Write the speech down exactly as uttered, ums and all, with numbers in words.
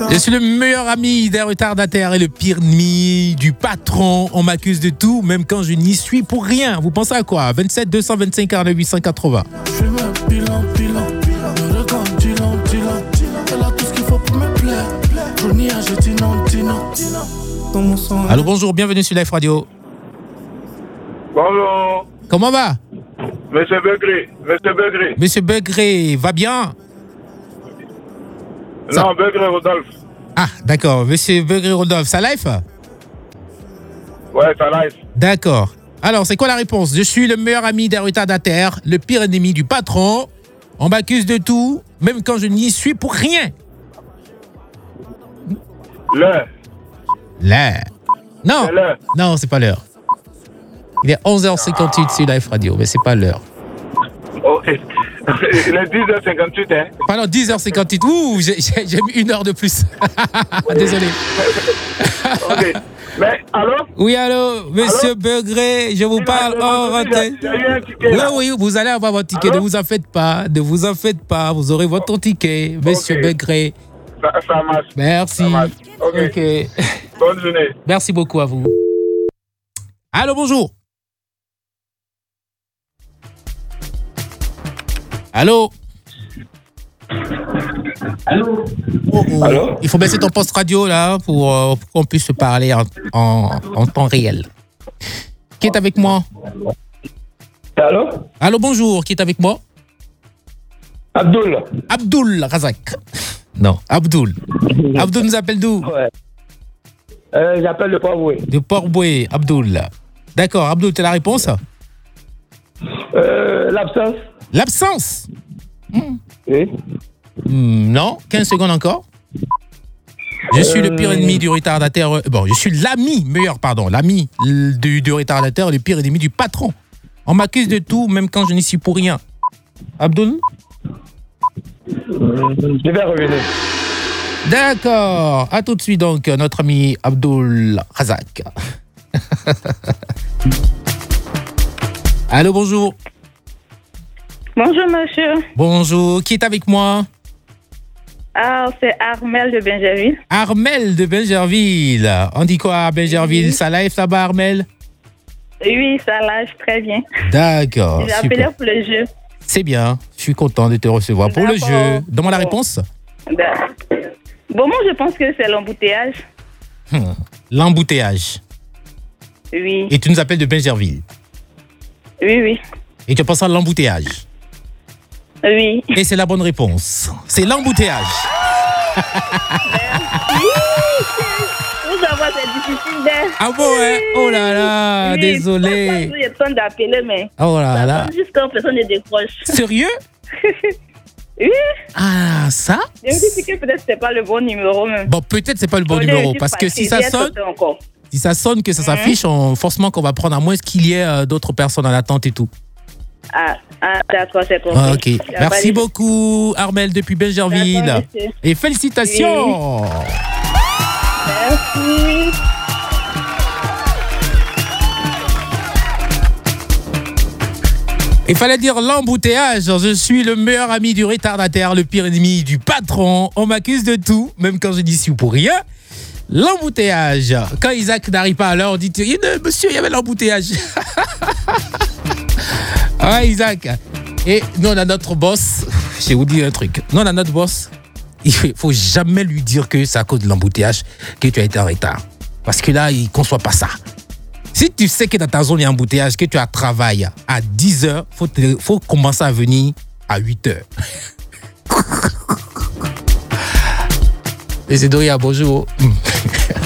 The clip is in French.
Je suis le meilleur ami des retardataires et le pire ennemi du patron. On m'accuse de tout, même quand je n'y suis pour rien. Vous pensez à quoi? vingt-sept deux cent vingt-cinq quarante-neuf huit cent quatre-vingts. Je fais un bilan, bilan, bilan. Regarde, Dylan, Dylan. Elle a tout ce qu'il faut pour me plaire. Johnny a je dis non, dis non. Dans mon sang. Allô, bonjour, bienvenue sur Life Radio. Bonjour, Comment va? Monsieur Begré, Monsieur Begré. Monsieur Begré, va bien? Ça- Non, Begré Rodolphe. Ah, d'accord. Monsieur Begré Rodolphe, ça life? Ouais, ça live. D'accord. Alors, c'est quoi la réponse? Je suis le meilleur ami des retardataires, le pire ennemi du patron. On m'accuse de tout, même quand je n'y suis pour rien. L'heure. L'heure. Non, C'est l'heure. non, c'est pas l'heure. Il est onze heures cinquante-huit sur Life Radio, mais c'est pas l'heure. Ok. Il est dix heures cinquante-huit, hein. Pardon, dix heures cinquante-huit. Ouh, j'ai, j'ai, j'ai mis une heure de plus. Désolé. Ok. Mais, allô? Oui, allô, monsieur Allô? Begré, je vous Il parle a hors demandé, antenne. j'ai eu un ticket, Oui, là. oui, vous allez avoir votre ticket. Allô? Ne vous en faites pas. Ne vous en faites pas. Vous aurez votre ticket, monsieur Ok. Begré. Ça, ça marche. Merci. Ça marche. Ok. Ok. Bonne journée. Merci beaucoup à vous. Allô, bonjour. Allô. Allô? Oh, oh. Allô? Il faut baisser ton poste radio là pour, euh, pour qu'on puisse se parler en, en, en temps réel. Qui est avec moi? Allô? Allô, bonjour. Qui est avec moi? Abdul. Abdul Razak. Non, Abdul. Abdul nous appelle d'où? Ouais. Euh, j'appelle le pauvre. De Port-Boué, Abdul. D'accord, Abdul, t'as la réponse? Euh, l'absence. L'absence? Oui. Hmm, non, quinze secondes encore. Je suis le pire ennemi du retardataire. euh, Bon, je suis l'ami, meilleur, pardon, l'ami l- du, du retardataire, le pire ennemi du patron. On m'accuse de tout, même quand je n'y suis pour rien. Abdul? Je vais revenir. D'accord. À tout de suite, donc, notre ami Abdul Razak. Allô, bonjour. Bonjour monsieur. Bonjour. Qui est avec moi? Ah, c'est Armel de Benjerville. Armel de Benjerville. On dit quoi à Benjerville? Oui. Ça live là-bas, Armel? Oui, ça lâche très bien. D'accord. J'ai appelé Super. pour le jeu. C'est bien. Je suis content de te recevoir pour le D'accord. jeu. Donne-moi la Bon. réponse. Da- Bon, moi je pense que c'est l'embouteillage. Hmm. L'embouteillage. Oui, Et tu nous appelles de Benjerville. oui, oui. Et tu penses à l'embouteillage. Oui. Et c'est la bonne réponse. C'est l'embouteillage. Vous avouez, c'est difficile d'air. Ah bon, hein? Oh là là, Oui, désolé. J'ai le temps d'appeler, mais Oh là là. jusqu'à personne ne décroche. Sérieux? Oui, Ah, ça? je me dis que peut-être c'est pas le bon numéro même. Bon, peut-être c'est pas le bon On est numéro. juste Parce que si passé, ça j'ai sonne, tenté encore. si ça sonne, que ça s'affiche, on- forcément qu'on va prendre à moins qu'il y ait euh, d'autres personnes en attente et tout. Ah, ah d'accord, c'est compris. Ah, ok. Y a pas Merci de- beaucoup, Armel, depuis Benjerville. D'accord, monsieur. Et félicitations. Merci. Il fallait dire l'embouteillage. Je suis le meilleur ami du retardataire, le pire ennemi du patron. On m'accuse de tout, même quand je dis suis pour rien. L'embouteillage. Quand Isaac n'arrive pas à l'heure, on dit il y a- monsieur, il y avait l'embouteillage. Ouais, Isaac. Et nous, on a notre boss. Je vais vous dire un truc. Nous, on a notre boss. Il faut jamais lui dire que c'est à cause de l'embouteillage que tu as été en retard. Parce que là, il ne conçoit pas ça. Si tu sais que dans ta zone, il y a un embouteillage, que tu as travail à dix heures, il faut, te- faut commencer à venir à huit heures. Et c'est Doria, bonjour.